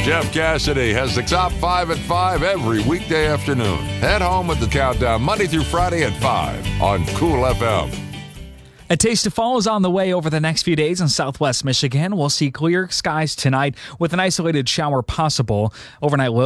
Jeff Cassidy has the top 5 at 5 every weekday afternoon. Head home with the countdown Monday through Friday at 5 on Cool FM. A taste of fall is on the way over the next few days in southwest Michigan. We'll see clear skies tonight with an isolated shower possible. Overnight low